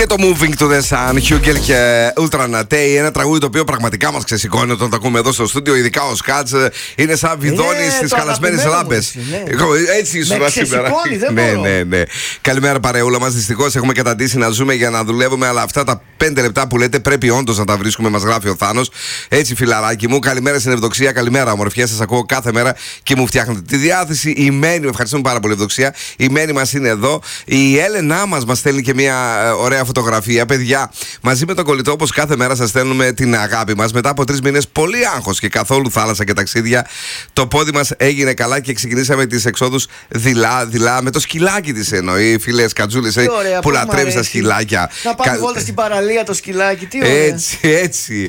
Είναι το Moving to the Sun, Hugel και Ultra Natei. Ένα τραγούδι το οποίο πραγματικά μας ξεσηκώνει όταν το ακούμε εδώ στο στούντιο. Ειδικά ο Σκάτς είναι σαν βιδόνι στις χαλασμένες λάμπες. Έτσι ήσουν σήμερα. Ναι. Καλημέρα, παρεούλα μας. Δυστυχώς έχουμε καταντήσει να ζούμε για να δουλεύουμε, αλλά αυτά τα 5 λεπτά που λέτε πρέπει όντως να τα βρίσκουμε, μας γράφει ο Θάνος. Έτσι, φιλαράκι μου. Καλημέρα στην Ευδοξία. Καλημέρα, ομορφιά. Σας ακούω κάθε μέρα και μου φτιάχνετε τη διάθεση. Η Μένη, ευχαριστούμε πάρα πολύ, Ευδοξία. Η Μένη μας είναι εδώ. Η Έλενά μας στέλνει και μια ωραία φωτογραφία. Παιδιά, μαζί με τον κολλητό, όπως κάθε μέρα, σας στέλνουμε την αγάπη μας. Μετά από 3 μήνες πολύ άγχος και καθόλου θάλασσα και ταξίδια, το πόδι μας έγινε καλά και ξεκινήσαμε τις εξόδους δειλά με το σκυλάκι της εννοεί. Φίλε Κατζούλης που λατρεύει τα σκυλάκια. Να πάμε βόλτα στην παραλία το σκυλάκι, τι ωραία. Έτσι.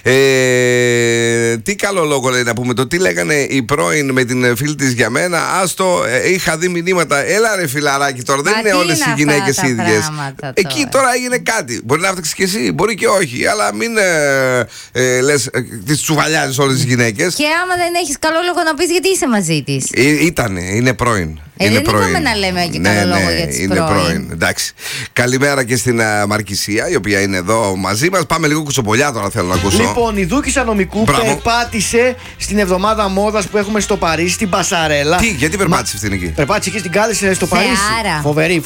Τι καλό λόγο λέει να πούμε το τι λέγανε οι πρώην με την φίλη της για μένα. Άστο, είχα δει μηνύματα. Έλα ρε φιλαράκι, τώρα δεν είναι όλες οι γυναίκες ίδιες. Εκεί τώρα έγινε κάτι. Μπορεί να φτιάξει και εσύ, μπορεί και όχι. Αλλά μην λες τις τσουβαλιάζεις όλες τις γυναίκες. Και άμα δεν έχεις καλό λόγο να πεις γιατί είσαι μαζί της. Είναι πρώην. Δεν είπαμε να λέμε και καλό λόγο για τις πρώην. Εντάξει. Καλημέρα και στην Μαρκησία, η οποία είναι εδώ μαζί μας. Πάμε λίγο κουτσοπολιά τώρα, θέλω να ακούσω. Λοιπόν, η Δούκισσα Νομικού περπάτησε στην εβδομάδα μόδας που έχουμε στο Παρίσι, στην Πασαρέλα. Γιατί περπάτησε αυτήν εκεί? Περπάτησε εκεί στην Κάλυψη στο Παρίσι. Φοβερή.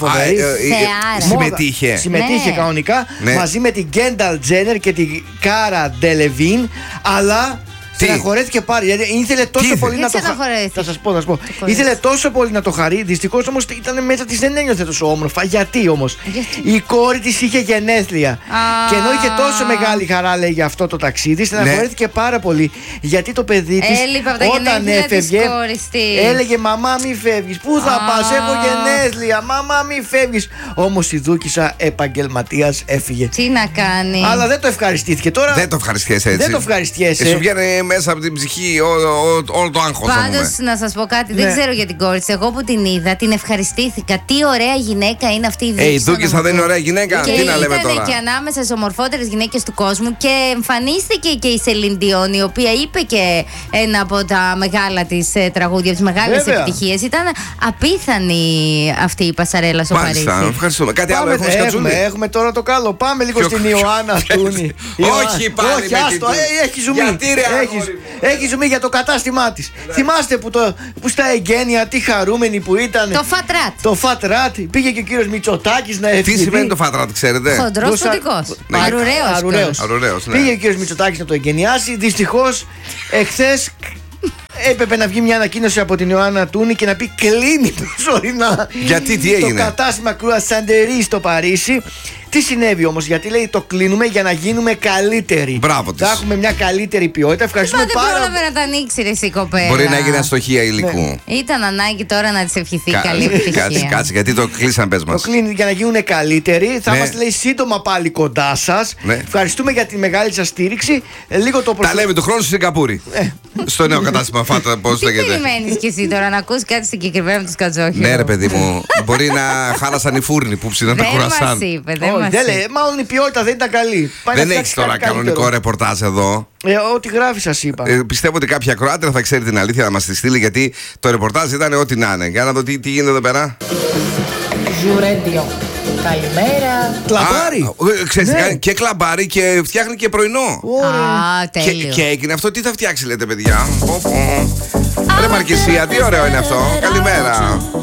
Συμμετείχε κανονικά μαζί με την Γκένταλ Τζένερ και την Κάρα Ντελεβίν, αλλά στεναχωρέθηκε πάλι. Γιατί ήθελε τόσο πολύ να το χαρεί. Θα σας πω. Ήθελε τόσο πολύ να το χαρεί. Δυστυχώς όμως ήταν μέσα της, δεν ένιωθε τόσο όμορφα. Γιατί όμως? Η κόρη της είχε γενέθλια. Και ενώ είχε τόσο μεγάλη χαρά, λέει, για αυτό το ταξίδι, στεναχωρήθηκε πάρα πολύ. Γιατί το παιδί της όταν έφευγε έλεγε «Μαμά, μη φεύγεις. Πού θα πας? Έχω γενέθλια. Μαμά, μη φεύγεις». Όμως η Δούκισσα επαγγελματίας έφυγε. Τι να κάνει. Αλλά δεν το ευχαριστήθηκε τώρα. Δεν το ευχαριστιέσαι έτσι. Δεν το ευχαριστιέσαι. Μέσα από την ψυχή όλο το άγχος. Πάντως να σας πω κάτι, δεν ξέρω για την κόρη της. Εγώ που την είδα, την ευχαριστήθηκα. Τι ωραία γυναίκα είναι αυτή η Δούκισσα. Η Δούκισσα δεν είναι ωραία γυναίκα? Τι να λέμε τώρα. Και ανάμεσα στις ομορφότερες γυναίκες του κόσμου. Και εμφανίστηκε και η Σελίν Διόν, η οποία είπε και ένα από τα μεγάλα της τραγούδια, τις μεγάλες επιτυχίες. Ήταν απίθανη αυτή η Πασαρέλα στο Παρίσι. Μάλιστα, ευχαριστούμε. Κάτι άλλο έχουμε τώρα το καλό. Πάμε λίγο στην Ιωάννα Τούνη. Όχι πάλι. Έχει ζουμί. Έχει ζουμί για το κατάστημά της. Θυμάστε που στα εγγένεια τι χαρούμενοι που ήταν. Το Φατράτ. Πήγε και ο κύριος Μητσοτάκης να ευχηθεί. Τι σημαίνει το Φατράτ, ξέρετε? Χοντρός φωτικός. Αρουραίος. Πήγε ο κύριος Μητσοτάκης να το εγγενιάσει. Δυστυχώς εχθές έπρεπε να βγει μια ανακοίνωση από την Ιωάννα Τούνη και να πει κλείνει προσωρινά. Γιατί, τι έγινε? Το κατάστημα Κρουασαντερί στο Παρίσι. Τι συνέβη όμως? Γιατί λέει το κλείνουμε για να γίνουμε καλύτεροι. Μπράβο της. Θα έχουμε μια καλύτερη ποιότητα. Ευχαριστούμε πάρα πολύ. Δεν πρόλαβε να τα ανοίξει ρε η κοπέλα. Μπορεί να έγινε αστοχία υλικού. Ήταν ανάγκη τώρα να της ευχηθεί καλή επιτυχία. Κάτσε, γιατί το κλείσαν, πες μας. Το κλείνει για να γίνουν καλύτεροι. Θα είμαστε, λέει, σύντομα πάλι κοντά σας. Ευχαριστούμε για τη μεγάλη σας στήριξη. Τα λέμε του χρόνου στη Σιγκαπούρη. Στο νέο κατάστημα Φάτα, πώς λέγεται. Τι περιμένεις κι εσύ τώρα, να ακούς κάτι συγκεκριμένο με τους κατζόχιους? Ναι, ρε παιδί μου. Μπορεί να χάλασαν οι φούρνοι που ψήναν τα κουρασάν. Μάλλον η ποιότητα δεν ήταν καλή. Δεν έχεις τώρα κανονικό ρεπορτάζ εδώ. Ό,τι γράφει σας είπα. Πιστεύω ότι κάποια Κροάτρια θα ξέρει την αλήθεια να μας τη στείλει, γιατί το ρεπορτάζ ήταν ό,τι να είναι. Για να δω τι γίνεται εδώ πέρα. Ζουρέντιο. Καλημέρα. Κλαμπάρι. Ξέρεις, και κλαμπάρι και φτιάχνει και πρωινό. Τέλειο. Και έγινε αυτό, τι θα φτιάξει, λέτε, παιδιά? Ρε Μαρκησία, τι ωραίο είναι αυτό. Καλημέρα.